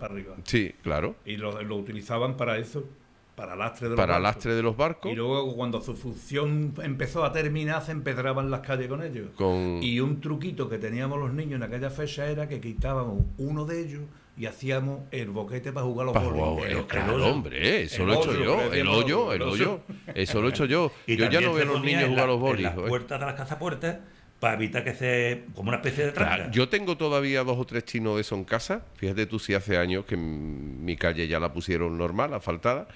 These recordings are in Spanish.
para arriba. Sí, claro. Y lo utilizaban para eso, para lastre de los Para barcos. lastre de los barcos. Y luego cuando su función empezó a terminar, se empedraban las calles con ellos. Y un truquito que teníamos los niños en aquella fecha era que quitábamos uno de ellos y hacíamos el boquete para jugar los bolis. Claro, hombre, eso lo he hecho yo. El hoyo. Eso lo he hecho yo. Y yo ya no veo a los niños jugar a los bolis. En las puertas de las cazapuertas, para evitar que se... como una especie de tranca. Claro, yo tengo todavía 2 o 3 chinos de eso en casa. Fíjate tú si hace años que mi calle ya la pusieron normal, asfaltada.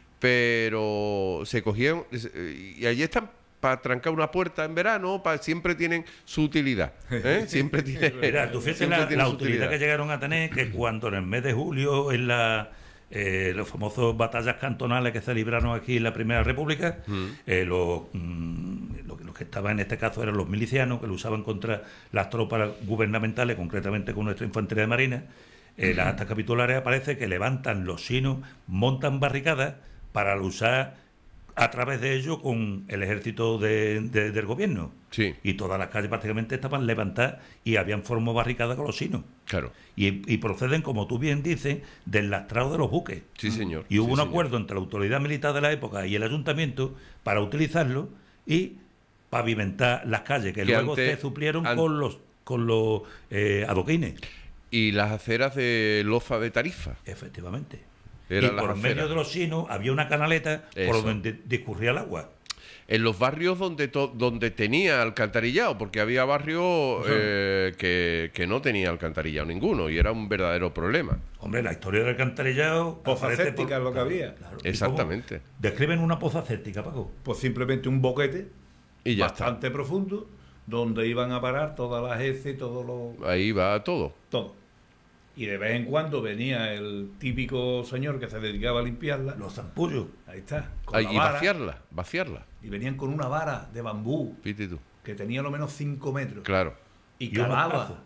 Pero se cogieron... Y allí están para trancar una puerta en verano, siempre tienen su utilidad. Siempre tienen... Mira, tú fíjate la utilidad que llegaron a tener, que cuando en el mes de julio, en los famosos batallas cantonales que se libraron aquí en la Primera República, los que estaban en este caso eran los milicianos, que lo usaban contra las tropas gubernamentales, concretamente con nuestra infantería de marina. Las actas capitulares aparece que levantan los sinos, montan barricadas para usar a través de ello con el ejército del gobierno. Sí. Y todas las calles prácticamente estaban levantadas y habían formado barricadas con los sinos. Claro. Y proceden, como tú bien dices, del lastrado de los buques. Sí, señor. Y hubo un acuerdo entre la autoridad militar de la época y el ayuntamiento para utilizarlo y pavimentar las calles, que luego se suplieron con los adoquines. Y las aceras de loza de Tarifa. Efectivamente. Y por medio de los sinos había una canaleta por donde discurría el agua. En los barrios donde tenía alcantarillado, porque había barrios que no tenía alcantarillado ninguno, y era un verdadero problema. Hombre, la historia del alcantarillado... Poza séptica es lo que había. Claro. Exactamente. Describen una poza séptica, Paco. Pues simplemente un boquete y ya bastante profundo, donde iban a parar todas las heces y todo lo... Ahí va todo. Todo. Y de vez en cuando venía el típico señor que se dedicaba a limpiarla. Los zampullos. Ahí está. Y vaciarla. Y venían con una vara de bambú. Fíjate tú. Que tenía lo menos 5 metros. Claro. Y calaba.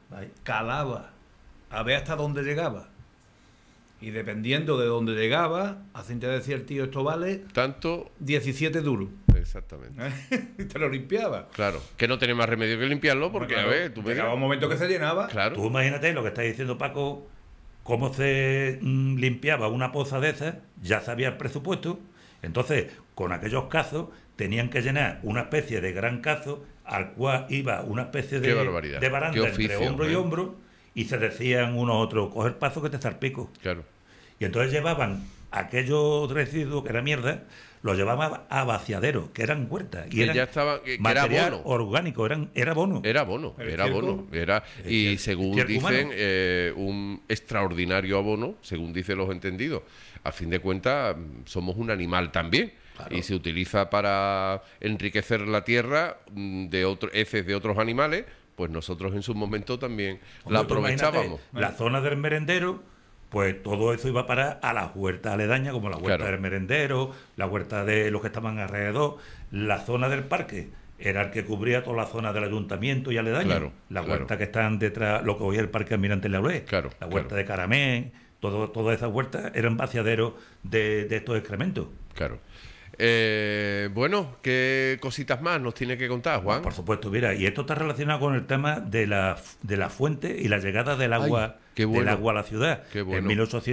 A ver hasta dónde llegaba. Y dependiendo de dónde llegaba, así te decía el tío, esto vale... Tanto... 17 duros. Exactamente. Y te lo limpiaba. Claro. Que no tenía más remedio que limpiarlo, porque, claro, a ver... llegaba un momento que se llenaba. Claro. Tú imagínate lo que está diciendo Paco, cómo se limpiaba una poza de esas, ya sabía el presupuesto. Entonces, con aquellos cazos, tenían que llenar una especie de gran cazo, al cual iba una especie de baranda entre hombro y hombro, y se decían unos a otros, coger paso que te salpico. Claro. Y entonces llevaban aquellos residuos, que era mierda, los llevaban a vaciaderos, que eran huertas. Y ya estaba, que material era bono. Orgánico, era bono. Era bono. Y según dicen, un extraordinario abono, según dicen los entendidos. A fin de cuentas, somos un animal también. Claro. Y se utiliza para enriquecer la tierra de heces de otros animales, pues nosotros en su momento también la aprovechábamos. La zona del merendero, pues todo eso iba a parar a las huertas aledañas, como la huerta del merendero, la huerta de los que estaban alrededor. La zona del parque era el que cubría toda la zona del ayuntamiento y aledañas. La huerta que están detrás, lo que hoy es el parque Almirante Laulé, la huerta de Caramé, todas esas huertas eran vaciaderos de estos excrementos. Claro. Bueno, ¿qué cositas más nos tiene que contar, Juan? Por supuesto, mira, y esto está relacionado con el tema de la fuente y la llegada del agua, del agua a la ciudad. En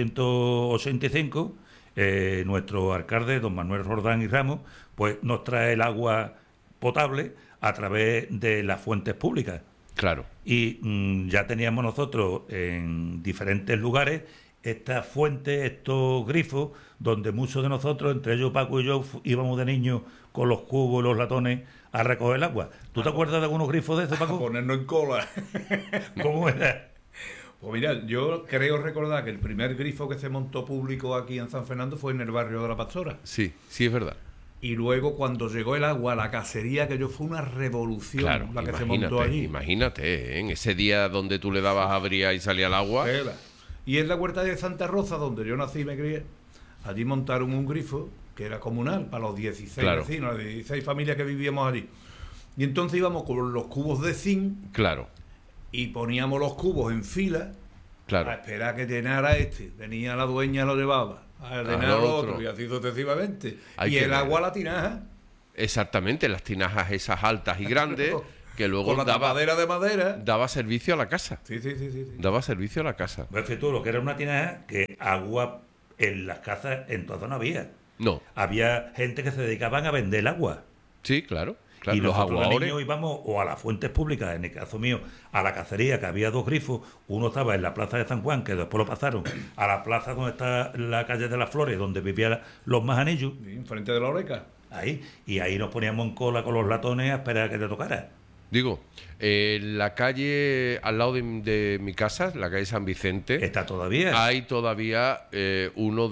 1885, nuestro alcalde, don Manuel Roldán y Ramos, pues nos trae el agua potable a través de las fuentes públicas. Claro. Y ya teníamos nosotros en diferentes lugares estas fuentes, estos grifos, donde muchos de nosotros, entre ellos Paco y yo, íbamos de niños con los cubos y los latones a recoger el agua. ¿Tú te acuerdas de algunos grifos de esos, Paco? A ponernos en cola. ¿Cómo era? Pues mira, yo creo recordar que el primer grifo que se montó público aquí en San Fernando fue en el barrio de La Pastora. Sí, sí es verdad. Y luego cuando llegó el agua a la casería, aquello fue una revolución la que se montó allí. Imagínate, en ese día donde tú le dabas abría y salía el agua. Y en la huerta de Santa Rosa, donde yo nací y me crié, allí montaron un grifo que era comunal para los 16 vecinos, las 16 familias que vivíamos allí. Y entonces íbamos con los cubos de zinc y poníamos los cubos en fila a esperar que llenara este. Venía la dueña, lo llevaba, a llenar al otro y así sucesivamente. Y el agua a la tinaja. Exactamente, las tinajas esas altas y grandes que luego con la tapadera de madera. Daba servicio a la casa. Sí. Daba servicio a la casa. Ves tú, lo que era una tinaja, que agua en las casas en toda no había. No. Había gente que se dedicaban a vender el agua. Sí, claro. Y los nosotros de aguadores niños íbamos o a las fuentes públicas, en el caso mío, a la cacería, que había 2 grifos. Uno estaba en la plaza de San Juan, que después lo pasaron a la plaza donde está la calle de las Flores, donde vivían los majanillos. Sí, enfrente de la Oreca. Ahí. Y ahí nos poníamos en cola con los latones a esperar a que te tocara. Digo, la calle al lado de mi casa, la calle San Vicente, Está todavía. hay todavía uno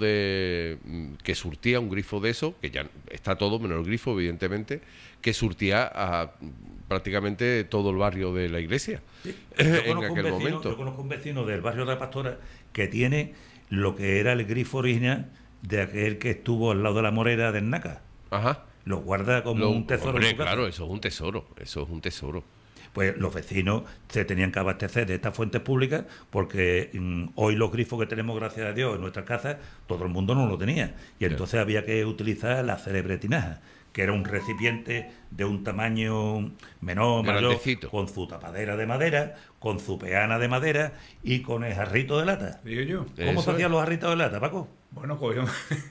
que surtía un grifo de eso, que ya está todo menos el grifo, evidentemente, que surtía a prácticamente todo el barrio de la iglesia en aquel momento. Yo conozco un vecino del barrio de la Pastora que tiene lo que era el grifo original de aquel que estuvo al lado de la Morera de Naca. Ajá. Lo guarda como un tesoro. Hombre, en su casa. claro, eso es un tesoro. Pues los vecinos se tenían que abastecer de estas fuentes públicas porque hoy los grifos que tenemos, gracias a Dios, en nuestras casas, todo el mundo no lo tenía. Y entonces había que utilizar la célebre tinaja, que era un recipiente de un tamaño menor, mayor, Grandecito. con su tapadera de madera, con su peana de madera y con el jarrito de lata. Digo yo. ¿Cómo se hacían los jarritos de lata, Paco? Bueno, cogíamos.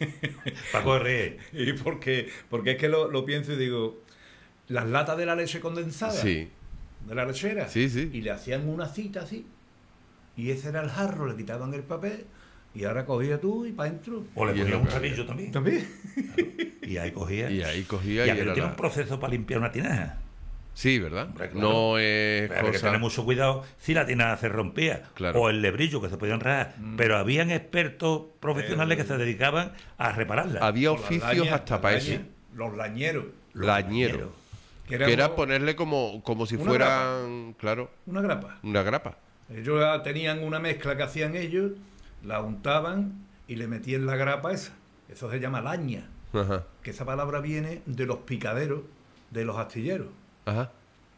Paco R. Y porque es que lo pienso y digo, las latas de la leche condensada, Sí. de la lechera, Sí, sí. y le hacían una cita así, y ese era el jarro, le quitaban el papel, y ahora cogía tú y para adentro. O le Y es ponían lo un que había. rabillo también. También. Y ahí cogía. Y ahí cogía Y y aquello era tiene un proceso para limpiar una tinaja. Sí, ¿verdad? Hombre, claro. No es Pero hay que cosa... tener mucho cuidado si la tinaja se rompía, Claro. o el lebrillo que se podían rajar, pero habían expertos profesionales que se dedicaban a repararla. Había Con las oficios lañas, hasta las para lañas, eso. Los lañeros. Lañero. Que era uno- ponerle como si una fueran, claro, una grapa. una grapa. Ellos tenían una mezcla que hacían ellos, la untaban y le metían la grapa esa. Eso se llama laña, Ajá. que esa palabra viene de los picaderos, de los astilleros, Ajá.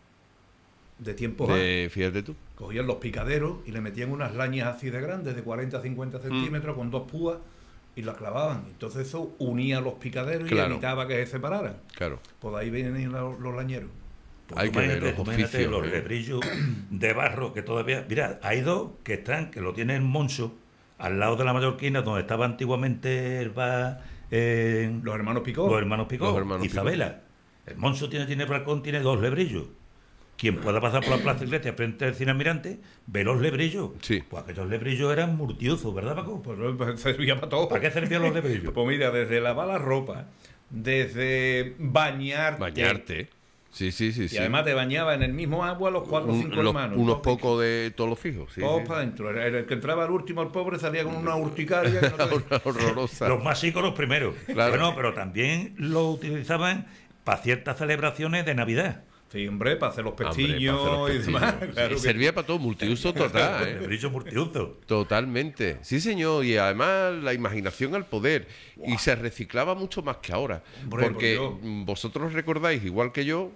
de tiempos Fíjate tú. Cogían los picaderos y le metían unas lañas así de grandes, de 40 a 50 centímetros, con 2 púas, y las clavaban. Entonces eso unía los picaderos Claro. y evitaba que se separaran. Claro. Pues ahí vienen los lañeros. Pues Hay que ver los imagínate oficios. los lebrillos de barro que todavía... Mira, hay 2 que están, que lo tiene en Moncho, al lado de la Mallorquina, donde estaba antiguamente el bar... Los hermanos Picó. Los hermanos Picó, Los hermanos Isabela. El Moncho tiene el balcón, tiene 2 lebrillos. Quien pueda pasar por la Plaza Iglesia frente al Cine Almirante, ve los lebrillos. Sí. Pues aquellos lebrillos eran murtiuzos, ¿verdad, Paco? Pues servía para todo. ¿Para qué servían los lebrillos? Pues mira, desde lavar la ropa, desde bañarte. Bañarte. Sí, sí, sí. Y sí. además te bañaba en el mismo agua los 4 o 5 hermanos. Unos todos pocos de todos los fijos. Sí, Todos sí. para adentro. El que entraba al último, el pobre, salía con una urticaria. Que no te- Una horrorosa. Los más chicos los primeros. Claro. Bueno, pero también lo utilizaban para ciertas celebraciones de Navidad. Sí, hombre, para hacer los Hombre, pestiños para hacer y los demás. pestiños. Claro Sí, que- servía para todo, multiuso total. Los lebrillos murtiuzos. Totalmente. Sí, señor. Y además la imaginación al poder. Y se reciclaba mucho más que ahora. Hombre, porque por Dios. vosotros recordáis, igual que yo,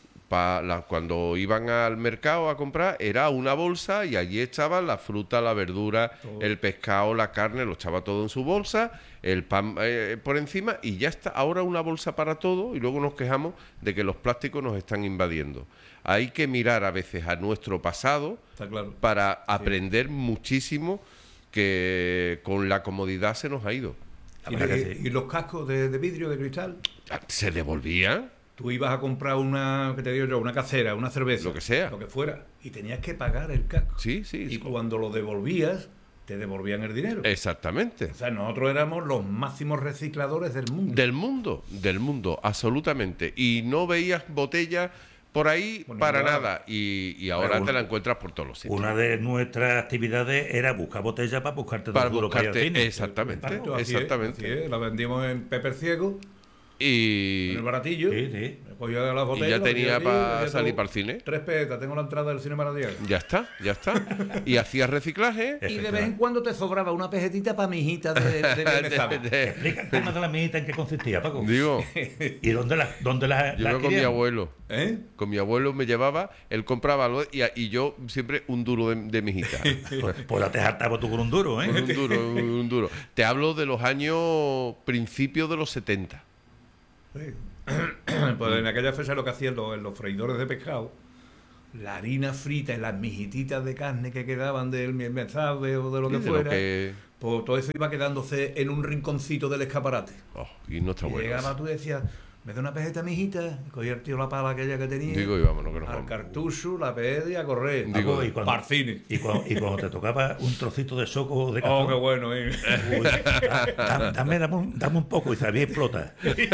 cuando iban al mercado a comprar, era una bolsa y allí echaban la fruta, la verdura, Todo. el pescado, la carne, lo echaba todo en su bolsa, el pan por encima y ya está. Ahora una bolsa para todo y luego nos quejamos de que los plásticos nos están invadiendo. Hay que mirar a veces a nuestro pasado Está claro. para aprender muchísimo que con la comodidad se nos ha ido. Y, Habrá que y los cascos de vidrio, de cristal. ¿Se devolvían? Tú ibas a comprar que te digo yo, una casera, una cerveza. Lo que sea. Lo que fuera. Y tenías que pagar el casco. Sí, sí. Y cuando lo devolvías, te devolvían el dinero. Exactamente. O sea, nosotros éramos los máximos recicladores del mundo. Del mundo, absolutamente. Y no veías botellas por ahí Por para ningún lado. nada. Y ahora Bueno, te la encuentras por todos los sitios. Una de nuestras actividades era buscar botellas para buscarte Para dos duros para ir al buscarte, cine. exactamente. Paco. Así exactamente. así es. La vendimos en Pepper Ciego, Y, en el baratillo. Sí, sí. Me cogía las y botellas. ya las metía tenía allí, para metía salir todo. para el cine. 3 pesetas, tengo la entrada del cine Maradiaga. Ya está, ya está. Y hacías reciclaje. Y de vez en cuando te sobraba una pesetita para mi hijita de Viernes Santo. Explícame de la mijita en qué consistía, Paco. Digo, ¿Y dónde la yo iba con mi adquirían? abuelo. ¿Eh? Con mi abuelo me llevaba, él compraba algo y yo siempre un duro de mi hijita. Pues la te hartaba tú con un duro, ¿eh? Un duro, un duro. Te hablo de los años principios de los 70. Sí. Pues en aquella fecha lo que hacían los freidores de pescado, la harina frita y las mijititas de carne que quedaban del mensaje o de lo que fuera, pues todo eso iba quedándose en un rinconcito del escaparate. Y no está bueno. Llegaba tú y decías, me da una pejeta, mijita, cogía el tío la pala aquella que tenía, digo, y vámonos, que nos al vamos. Cartucho, la pejeta y a correr. Digo, para el cine. Y cuando te tocaba un trocito de soco de cazón, Oh, qué bueno, uy, dame un poco y sabía explota.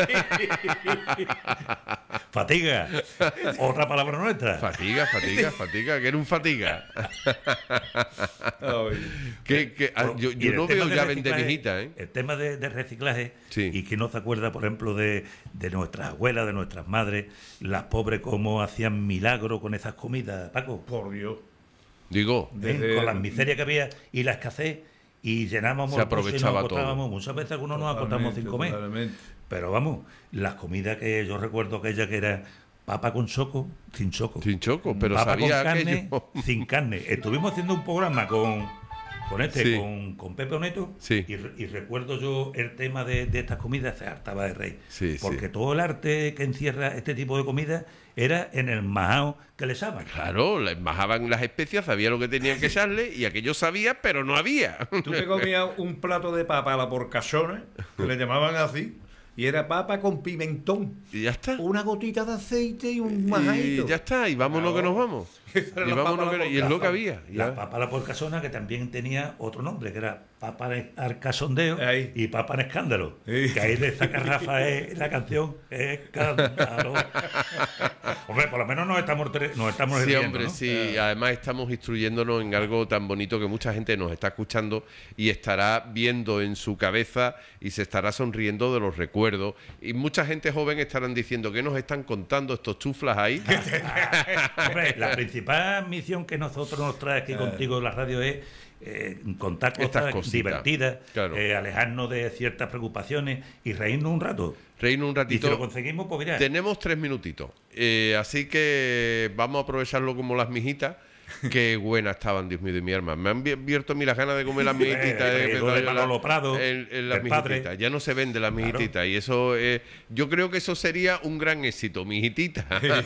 Fatiga, otra palabra nuestra. Fatiga, que era un fatiga. Yo no veo ya vender mijita, ¿eh? El tema de reciclaje, sí. Y que no se acuerda, por ejemplo, de nuestras abuelas, de nuestras madres, las pobres cómo hacían milagro con esas comidas, Paco. Por Dios. Digo, con las miserias que había y la escasez, y llenábamos, se aprovechaba todo. Muchas veces algunos nos acostamos sin comer. Totalmente. Pero vamos, las comidas que yo recuerdo aquella que era papa con soco, sin soco. Sin choco, pero papa sabía con carne, aquello. sin carne. Estuvimos haciendo un programa con Sí. con Pepe Oneto, sí. y recuerdo yo el tema de estas comidas, se hartaba de rey. Sí, porque todo el arte que encierra este tipo de comida era en el majao que le echaban. Claro, le majaban las especias, sabía lo que tenían que echarle, y aquello sabía, pero no había. Tú te comías un plato de papa a la porcachones, que le llamaban así, y era papa con pimentón. Y ya está. Una gotita de aceite y un majadito. Y ya está, y vámonos que nos vamos. Y vámonos y es lo que había. La papa a la porcasona, que también tenía otro nombre, que era papa al casondeo y papa en escándalo. Que ahí de esta garrafa es la canción Escándalo. Hombre, por lo menos nos estamos sí, riendo, hombre, ¿no? sí. Además estamos instruyéndonos en algo tan bonito que mucha gente nos está escuchando y estará viendo en su cabeza y se estará sonriendo de los recuerdos. Y mucha gente joven estarán diciendo, ¿qué nos están contando estos chuflas ahí? Hombre, la principal misión que nosotros nos trae aquí contigo en la radio es contar cosas divertidas, claro. Alejarnos de ciertas preocupaciones y reírnos un rato. Reírnos un ratito. Y si lo conseguimos, pues mira. Tenemos 3 minutitos, así que vamos a aprovecharlo como las mijitas. Qué buenas estaban, Dios mío de mi alma. Me han abierto a mí las ganas de comer las mijititas. Las mijititas. Ya no se vende las mijititas. Claro. Y eso, yo creo que eso sería un gran éxito, mijititas.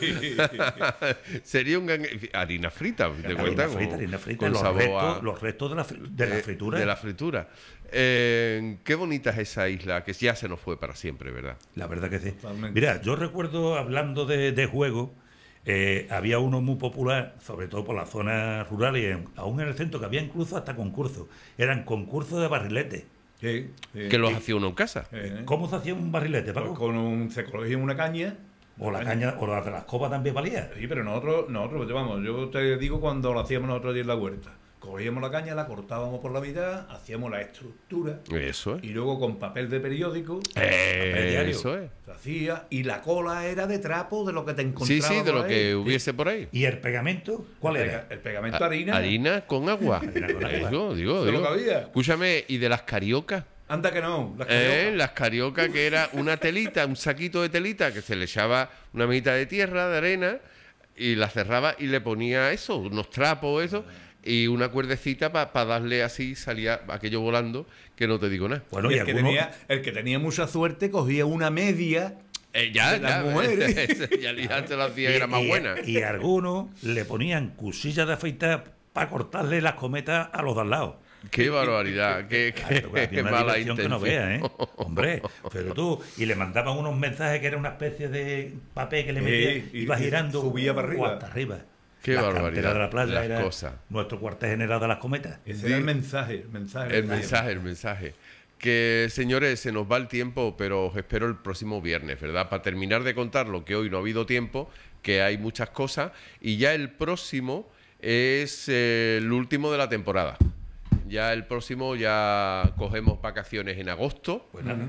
Sería un gran... Harina frita, ¿te cuentas? Harina frita, los restos de la fritura. De la fritura. Qué bonita es esa isla, que ya se nos fue para siempre, ¿verdad? La verdad que sí. Totalmente. Mira, yo recuerdo, hablando de juegos, había uno muy popular, sobre todo por las zonas rurales, y aún en el centro, que había incluso hasta concursos. Eran concursos de barriletes. Sí. Que los hacía uno en casa. ¿Cómo se hacía un barrilete, Paco? Pues se cogía una caña. O la caña, o la de las copas también valía. Sí, pero nosotros, vamos, yo te digo cuando lo hacíamos nosotros allí en la huerta. Cogíamos la caña, la cortábamos por la mitad, hacíamos la estructura. Eso es. Y luego con papel de periódico, papel diario, eso es. se hacía. Y la cola era de trapo de lo que te encontrabas. Sí, de lo que hubiese por ahí. ¿Y el pegamento? ¿Cuál era? El pegamento harina. Harina con agua. Digo. Lo que había. Escúchame, ¿y de las cariocas? Anda que no, las cariocas, que era una telita, un saquito de telita que se le echaba una mitad de tierra, de arena, y la cerraba y le ponía eso, unos trapos, eso, y una cuerdecita para darle así, salía aquello volando, que no te digo nada. Bueno, y el que tenía mucha suerte cogía una media. Ya se lo hacía, era más buena. Y algunos le ponían cuchillas de afeitar para cortarle las cometas a los de al lado. ¡Qué barbaridad! ¡Qué mala intención! Que no veas, Hombre, pero tú... Y le mandaban unos mensajes que era una especie de papel que le metía, iba girando... Subía para arriba. Hasta arriba. ¡Qué barbaridad! De la playa las era cosas. Nuestro cuartel general de las cometas. Ese era el mensaje. El mensaje. Que, señores, se nos va el tiempo, pero os espero el próximo viernes, ¿verdad? Para terminar de contar lo que hoy no ha habido tiempo, que hay muchas cosas, y ya el próximo es el último de la temporada. Ya el próximo ya cogemos vacaciones en agosto, pues nada.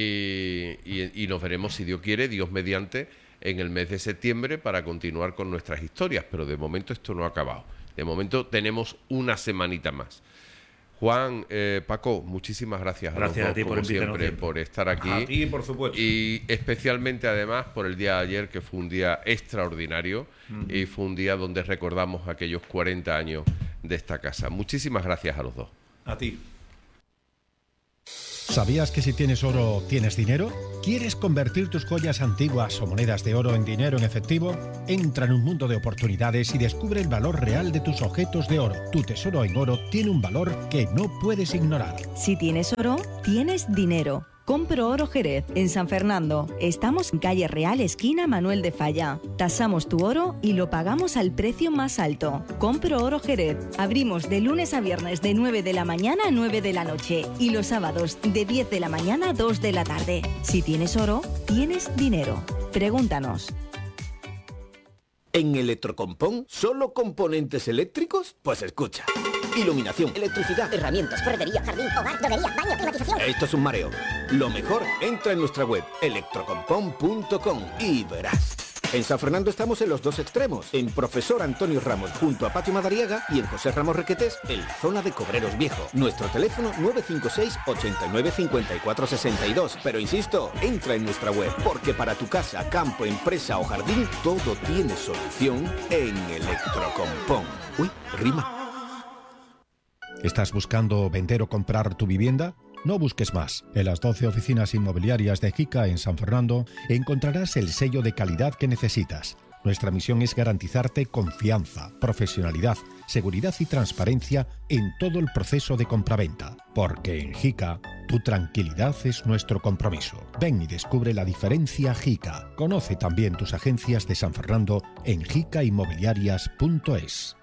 Y nos veremos, si Dios quiere, Dios mediante, en el mes de septiembre para continuar con nuestras historias. Pero de momento esto no ha acabado. De momento tenemos una semanita más. Juan, Paco, muchísimas gracias a los dos, a ti como siempre, por estar aquí. A ti, por supuesto. Y especialmente, además, por el día de ayer, que fue un día extraordinario y fue un día donde recordamos aquellos 40 años de esta casa. Muchísimas gracias a los dos. A ti. ¿Sabías que si tienes oro, tienes dinero? ¿Quieres convertir tus joyas antiguas o monedas de oro en dinero en efectivo? Entra en un mundo de oportunidades y descubre el valor real de tus objetos de oro. Tu tesoro en oro tiene un valor que no puedes ignorar. Si tienes oro, tienes dinero. Compro Oro Jerez, en San Fernando. Estamos en calle Real, esquina Manuel de Falla. Tasamos tu oro y lo pagamos al precio más alto. Compro Oro Jerez. Abrimos de lunes a viernes de 9 de la mañana a 9 de la noche y los sábados de 10 de la mañana a 2 de la tarde. Si tienes oro, tienes dinero. Pregúntanos. ¿En Electrocompón solo componentes eléctricos? Pues escucha. Iluminación, electricidad, herramientas, ferretería, jardín, hogar, droguería, baño, climatización. Esto es un mareo. Lo mejor, entra en nuestra web electrocompón.com y verás. En San Fernando estamos en los dos extremos, en Profesor Antonio Ramos junto a Patio Madariaga y en José Ramos Requetés en la zona de Cobreros Viejo. Nuestro teléfono 956 89 54 62. Pero insisto, entra en nuestra web porque para tu casa, campo, empresa o jardín todo tiene solución en Electrocompón. Uy, rima. ¿Estás buscando vender o comprar tu vivienda? No busques más. En las 12 oficinas inmobiliarias de JICA en San Fernando encontrarás el sello de calidad que necesitas. Nuestra misión es garantizarte confianza, profesionalidad, seguridad y transparencia en todo el proceso de compraventa. Porque en JICA, tu tranquilidad es nuestro compromiso. Ven y descubre la diferencia JICA. Conoce también tus agencias de San Fernando en jicainmobiliarias.es.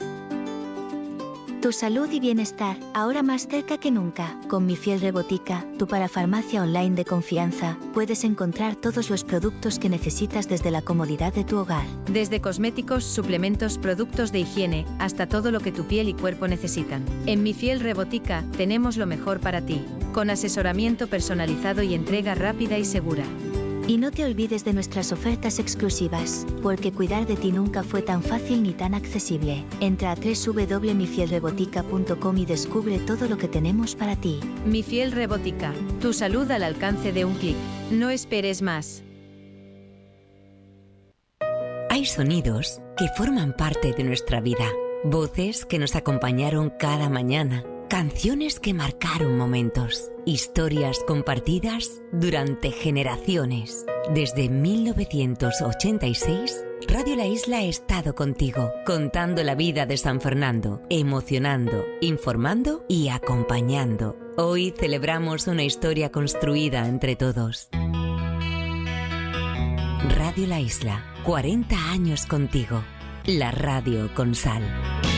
Tu salud y bienestar, ahora más cerca que nunca. Con Mi Fiel Rebotica, tu parafarmacia online de confianza, puedes encontrar todos los productos que necesitas desde la comodidad de tu hogar. Desde cosméticos, suplementos, productos de higiene, hasta todo lo que tu piel y cuerpo necesitan. En Mi Fiel Rebotica, tenemos lo mejor para ti, con asesoramiento personalizado y entrega rápida y segura. Y no te olvides de nuestras ofertas exclusivas, porque cuidar de ti nunca fue tan fácil ni tan accesible. Entra a www.mifielrebotica.com y descubre todo lo que tenemos para ti. Mi Fiel Rebotica, tu salud al alcance de un clic. No esperes más. Hay sonidos que forman parte de nuestra vida, voces que nos acompañaron cada mañana, canciones que marcaron momentos, historias compartidas durante generaciones. Desde 1986, Radio La Isla ha estado contigo, contando la vida de San Fernando, emocionando, informando y acompañando. Hoy celebramos una historia construida entre todos. Radio La Isla, 40 años contigo. La radio con sal.